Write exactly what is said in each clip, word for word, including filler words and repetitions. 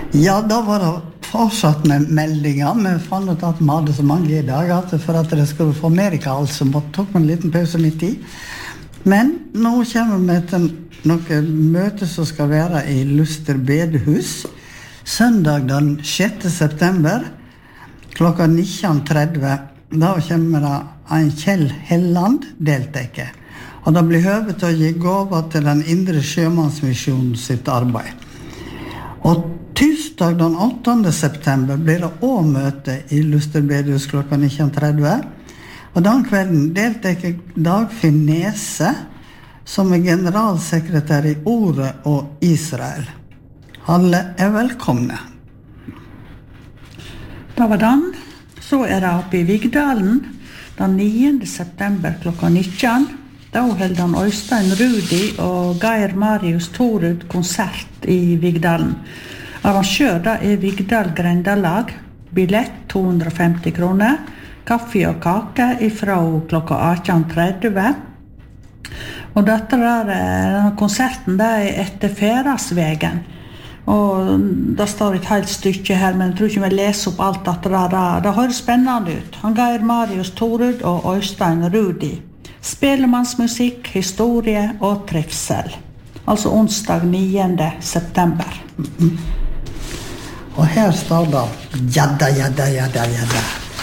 Ja, da var det fortsatt med meldinger. Vi fant ut at vi hadde så mange i dag at for at det skulle få mer kall, så måtte tok vi en liten pause midt i. Men nå kommer vi til noe møte som skal være i Luster bedehus. Søndag den sjette september klokka nitten tretti. Da kommer det en Kjell Helland deltaker. Og det blir høve til å gi gaver til den indre sjømannsmisjonen sitt arbeid. Og tirsdag den åttende september blir det også møte i Luster bedehus klokka nitten tretti. Og den kvelden deltaker Dagfinn Nese, som er generalsekretær i Ordet og Israel. Alle er velkomne. Da var den. Så er det oppe i Vigdalen den niende september klokka nitten. Da holder han Øystein Rudi og Geir Marius Torud konsert i Vigdalen. Arrangør da er Vigdal Grendalag. Billett to hundre og femti kroner. Kaffe og kake ifra klokka atten tretti. Og dette der, denne konserten der er etter Ferasvegen. Og det står et helt stykke her, men jeg tror ikke vi leser opp alt dette der. Det høres spennende ut. Han Geir Marius Torud og Øystein Rudi. Spelemannsmusikk, historie og trivsel. Altså onsdag niende september. Mm-hmm. Og her står det jadda, jadda, jadda, jadda.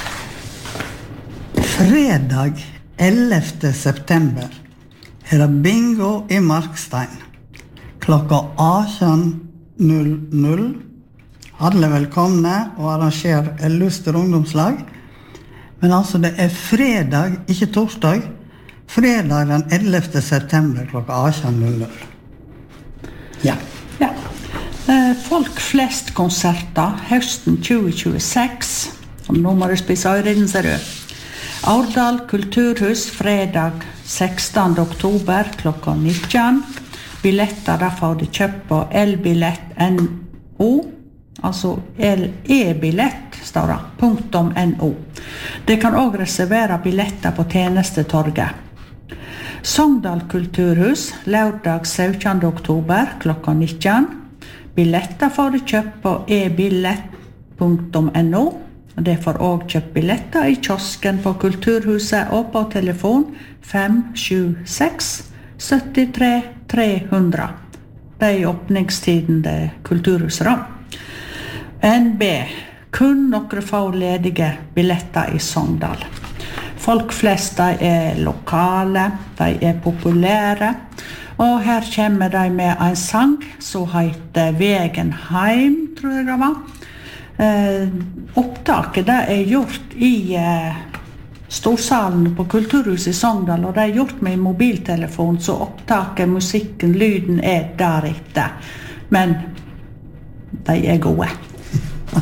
Fredag ellevte september er det bingo i Markstein. Klokka atten null null. Alle velkomne og arrangerer Luster ungdomslag. Men altså det er fredag, ikke torsdag. Fredag den ellevte september klokka atten null null. Ja. Ja. Folk flest konserter høsten tjue tjueseks. Og nå må du spise øyreden, ser du. Aurdal Kulturhus fredag sekstende oktober klokka nitten. Billetter der får du kjøpt på elbillett punktum no. Altså e-billett står det, punktum no. Det kan også reservere billetter på tjenestetorget. Sogndal Kulturhus, lørdag syttende oktober klokka nitten. Billetter får du kjøpt på e-billett punktum no. Det får også kjøpt billetter i kiosken på Kulturhuset og på telefon fem sju seks sytti tre tre hundre. Det er åpningstiden det Kulturhuset da. N B. Kun noen få ledige billetter i Sogndal. Folk flest de er lokale, de er populære, og her kommer de med en sang som heter Vegen heim, tror jeg det var. Eh, opptaket det er gjort i eh, Storsalen på Kulturhuset i Sogndal, og det er gjort med mobiltelefon, så opptaket, musikken, lyden er deretter. Men de er gode.